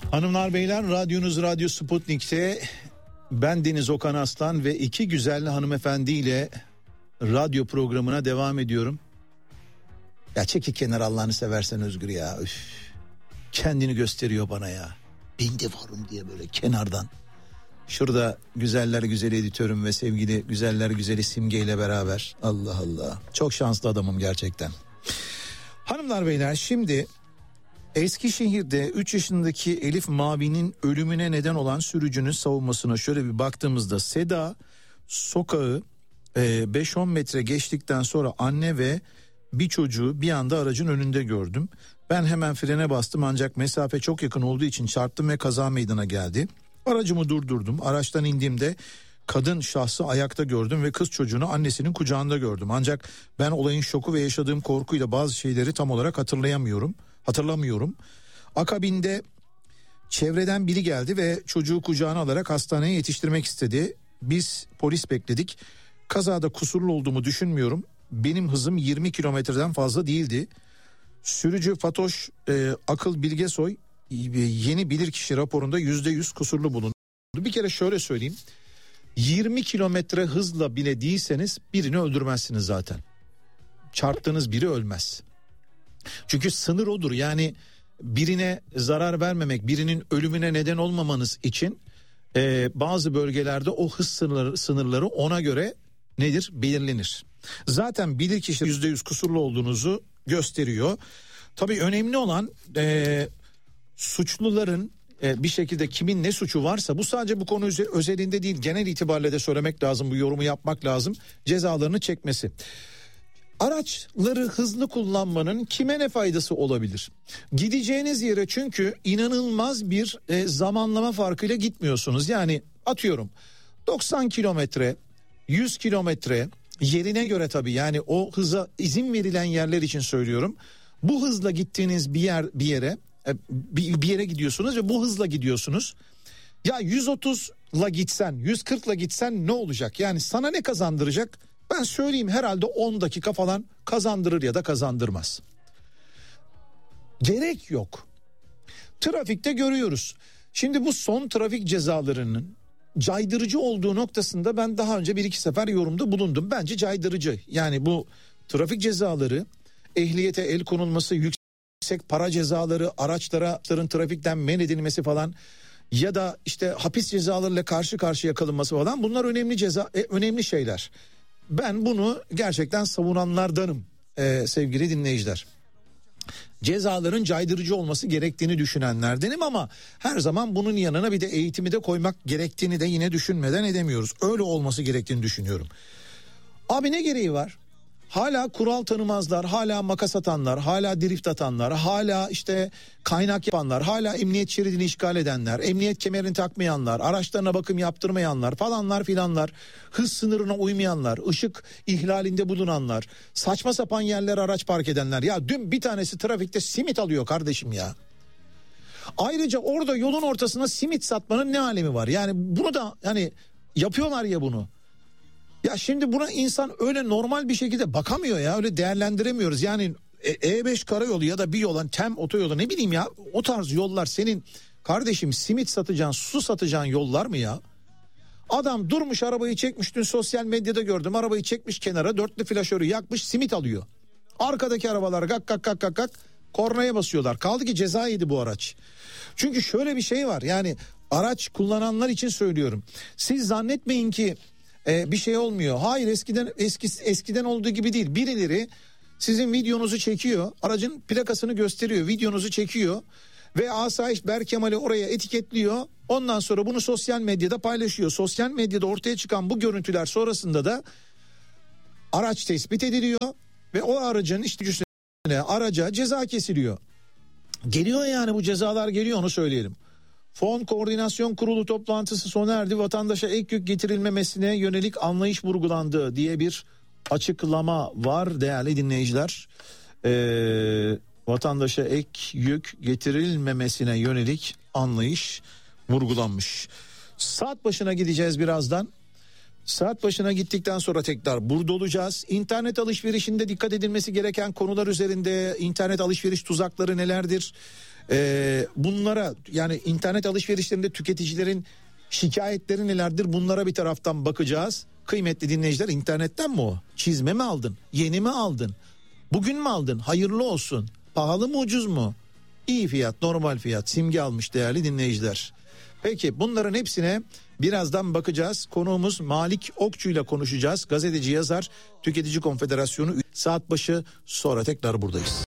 Hanımlar beyler, radyonuz Radyo Sputnik'te ben Deniz Okan Aslan ve iki güzel hanımefendiyle radyo programına devam ediyorum. Ya çekil kenara Allah'ını seversen Özgür ya. Üf. Kendini gösteriyor bana ya. Ben de varım diye böyle kenardan. Şurada güzeller güzeli editörüm ve sevgili güzeller güzeli Simge ile beraber. Allah Allah. Çok şanslı adamım gerçekten. Hanımlar beyler, şimdi Eskişehir'de 3 yaşındaki Elif Mavi'nin ölümüne neden olan sürücünün savunmasına şöyle bir baktığımızda Seda sokağı 5-10 metre geçtikten sonra anne ve bir çocuğu bir anda aracın önünde gördüm. Ben hemen frene bastım ancak mesafe çok yakın olduğu için çarptım ve kaza meydana geldi. Aracımı durdurdum. Araçtan indiğimde kadın şahsı ayakta gördüm ve kız çocuğunu annesinin kucağında gördüm. Ancak ben olayın şoku ve yaşadığım korkuyla bazı şeyleri tam olarak hatırlamıyorum. Akabinde çevreden biri geldi ve çocuğu kucağına alarak hastaneye yetiştirmek istedi. Biz polis bekledik. Kazada kusurlu olduğumu düşünmüyorum. Benim hızım 20 kilometreden fazla değildi. Sürücü Fatoş Akıl Bilgesoy yeni bilirkişi raporunda %100 kusurlu bulundu. Bir kere şöyle söyleyeyim. 20 kilometre hızla bile değilseniz birini öldürmezsiniz zaten. Çarptığınız biri ölmez. Çünkü sınır odur. Yani birine zarar vermemek, birinin ölümüne neden olmamanız için bazı bölgelerde o hız sınırları ona göre nedir? Belirlenir. Zaten bilirkişi %100 kusurlu olduğunuzu gösteriyor. Tabii önemli olan suçluların bir şekilde kimin ne suçu varsa, bu sadece bu konu özelinde değil, genel itibariyle de söylemek lazım, bu yorumu yapmak lazım, cezalarını çekmesi. Araçları hızlı kullanmanın kime ne faydası olabilir? Gideceğiniz yere çünkü inanılmaz bir zamanlama farkıyla gitmiyorsunuz. Yani atıyorum 90 kilometre, 100 kilometre yerine göre tabii, yani o hıza izin verilen yerler için söylüyorum. Bu hızla gittiğiniz bir yere gidiyorsunuz ve bu hızla gidiyorsunuz. Ya 130'la gitsen, 140'la gitsen ne olacak? Yani sana ne kazandıracak? Ben söyleyeyim, herhalde 10 dakika falan kazandırır ya da kazandırmaz. Gerek yok. Trafikte görüyoruz. Şimdi bu son trafik cezalarının caydırıcı olduğu noktasında ben daha önce bir iki sefer yorumda bulundum. Bence caydırıcı. Yani bu trafik cezaları, ehliyete el konulması, yüksek para cezaları, araçların trafikten men edilmesi falan ya da işte hapis cezalarıyla karşı karşıya kalınması falan, bunlar önemli şeyler. Ben bunu gerçekten savunanlardanım sevgili dinleyiciler. Cezaların caydırıcı olması gerektiğini düşünenlerdenim ama her zaman bunun yanına bir de eğitimi de koymak gerektiğini de yine düşünmeden edemiyoruz. Öyle olması gerektiğini düşünüyorum. Abi ne gereği var? Hala kural tanımazlar, hala makas atanlar, hala drift atanlar, hala işte kaynak yapanlar, hala emniyet şeridini işgal edenler, emniyet kemerini takmayanlar, araçlarına bakım yaptırmayanlar falanlar filanlar, hız sınırına uymayanlar, ışık ihlalinde bulunanlar, saçma sapan yerler araç park edenler. Ya dün bir tanesi trafikte simit alıyor kardeşim ya. Ayrıca orada yolun ortasına simit satmanın ne alemi var? Yani bunu da hani yapıyorlar ya bunu. Ya şimdi buna insan öyle normal bir şekilde bakamıyor ya, öyle değerlendiremiyoruz. Yani E5 karayolu ya da bir yol, TEM otoyolu, ne bileyim ya, o tarz yollar senin kardeşim simit satacağın, su satacağın yollar mı ya? Adam durmuş, arabayı çekmiş, dün sosyal medyada gördüm, arabayı çekmiş kenara, dörtlü flaşörü yakmış, simit alıyor. Arkadaki arabalar gak kornaya basıyorlar. Kaldı ki ceza yedi bu araç. Çünkü şöyle bir şey var, yani araç kullananlar için söylüyorum. Siz zannetmeyin ki bir şey olmuyor. Hayır, eskiden olduğu gibi değil. Birileri sizin videonuzu çekiyor, aracın plakasını gösteriyor, videonuzu çekiyor ve Asayiş Berkemal'i oraya etiketliyor. Ondan sonra bunu sosyal medyada paylaşıyor. Sosyal medyada ortaya çıkan bu görüntüler sonrasında da araç tespit ediliyor ve o aracın araca ceza kesiliyor. Geliyor yani, bu cezalar geliyor, onu söyleyelim. Fon Koordinasyon Kurulu toplantısı sona erdi. Vatandaşa ek yük getirilmemesine yönelik anlayış vurgulandı diye bir açıklama var değerli dinleyiciler. Vatandaşa ek yük getirilmemesine yönelik anlayış vurgulanmış. Saat başına gideceğiz birazdan. Saat başına gittikten sonra tekrar burada olacağız. İnternet alışverişinde dikkat edilmesi gereken konular üzerinde, internet alışveriş tuzakları nelerdir? Bunlara, yani internet alışverişlerinde tüketicilerin şikayetleri nelerdir? Bunlara bir taraftan bakacağız. Kıymetli dinleyiciler, internetten mi o? Çizme mi aldın? Yeni mi aldın? Bugün mü aldın? Hayırlı olsun. Pahalı mı, ucuz mu? İyi fiyat, normal fiyat, simge almış değerli dinleyiciler. Peki bunların hepsine birazdan bakacağız. Konuğumuz Malik Okçu ile konuşacağız. Gazeteci, yazar, Tüketici Konfederasyonu. Saat başı sonra tekrar buradayız.